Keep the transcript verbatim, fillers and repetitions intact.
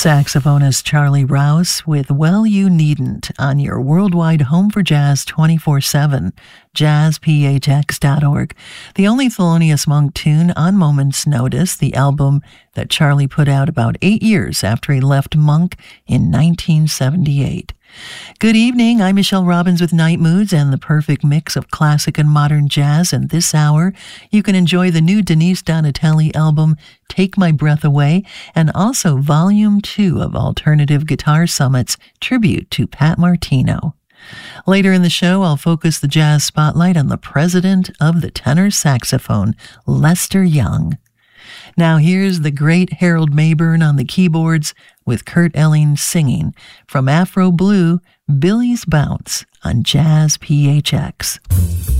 Saxophonist Charlie Rouse with Well You Needn't on your worldwide home for jazz twenty-four seven, jazz p h x dot org. The only Thelonious Monk tune on Moment's Notice, the album that Charlie put out about eight years after he left Monk in nineteen seventy-eight. Good evening, I'm Michelle Robbins with Night Moods and the perfect mix of classic and modern jazz. And this hour, you can enjoy the new Denise Donatelli album, Take My Breath Away, and also Volume two of Alternative Guitar Summit's tribute to Pat Martino. Later in the show, I'll focus the jazz spotlight on the president of the tenor saxophone, Lester Young. Now here's the great Harold Mayburn on the keyboards with Kurt Elling singing from Afro Blue, Billy's Bounce on Jazz P H X.